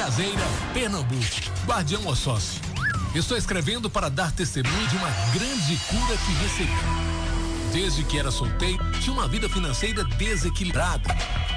Cajazeira, Pernambuco. Guardião ou sócio. Estou escrevendo para dar testemunho de uma grande cura que recebi. Desde que era solteiro, tinha uma vida financeira desequilibrada.